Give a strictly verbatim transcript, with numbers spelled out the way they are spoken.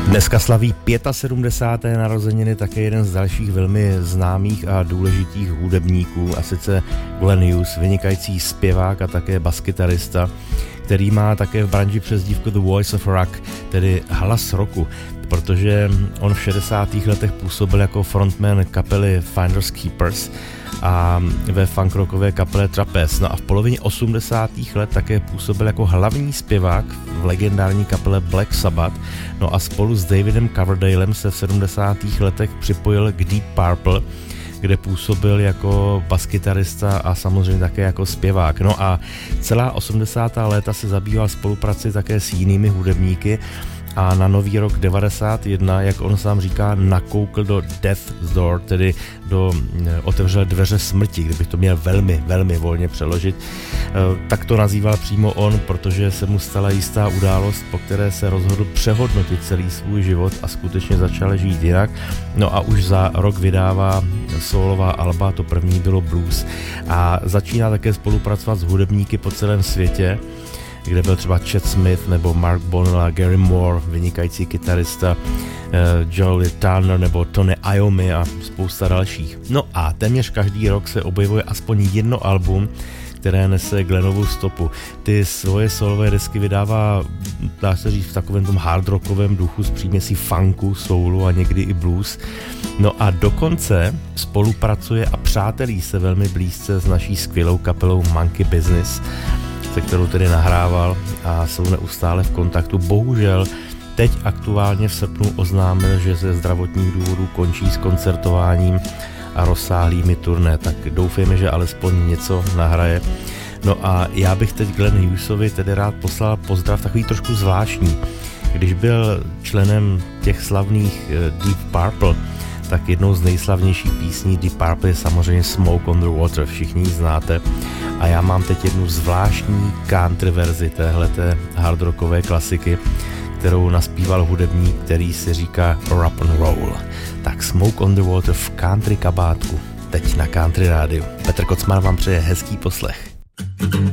Dneska slaví sedmdesáté páté narozeniny také jeden z dalších velmi známých a důležitých hudebníků, a sice Glenn Hughes, vynikající zpěvák a také baskytarista, který má také v branži přezdívku The Voice of Rock, tedy hlas roku, protože on v šedesátých letech působil jako frontman kapely Finders Keepers a ve funkrockové kapele Trapeze. No a v polovině osmdesátých let také působil jako hlavní zpěvák v legendární kapele Black Sabbath. No a spolu s Davidem Coverdalem se v sedmdesátých letech připojil k Deep Purple, kde působil jako baskytarista a samozřejmě také jako zpěvák. No a celá osmdesátá léta se zabýval spoluprací také s jinými hudebníky a na nový rok devadesát jedna, jak on sám říká, nakoukl do Death's Door, tedy do otevřel dveře smrti, kdybych to měl velmi, velmi volně přeložit. Tak to nazýval přímo on, protože se mu stala jistá událost, po které se rozhodl přehodnotit celý svůj život a skutečně začal žít jinak. No a už za rok vydává sólová alba, to první bylo Blues, a začíná také spolupracovat s hudebníky po celém světě, kde byl třeba Chet Smith nebo Mark Bonnell, Gary Moore, vynikající kytarista, Jolie Turner nebo Tony Iommi a spousta dalších. No a téměř každý rok se objevuje aspoň jedno album, které nese Glennovu stopu. Ty svoje solové desky vydává, dá se říct, v takovém tom hard rockovém duchu s příměsí funku, soulu a někdy i blues. No a dokonce spolupracuje a přátelí se velmi blízce s naší skvělou kapelou Monkey Business, se kterou tedy nahrával, a jsou neustále v kontaktu. Bohužel teď aktuálně v srpnu oznámil, že ze zdravotních důvodů končí s koncertováním a rozsáhlými turné, tak doufejme, že alespoň něco nahraje. No a já bych teď Glenn Hughesovi tedy rád poslal pozdrav takový trošku zvláštní. Když byl členem těch slavných Deep Purple, tak jednou z nejslavnějších písní Deep Purple je samozřejmě Smoke on the Water, všichni ji znáte. A já mám teď jednu zvláštní country verzi téhleté hard rockové klasiky, kterou naspíval hudebník, který si říká rock and roll. Tak Smoke on the Water v country kabátku, teď na Country rádiu. Petr Kocman vám přeje hezký poslech.